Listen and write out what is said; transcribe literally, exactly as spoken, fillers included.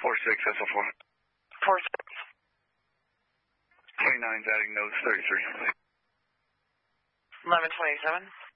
four six, S L four. four six. twenty-nine's adding nose thirty-three. eleven twenty-seven.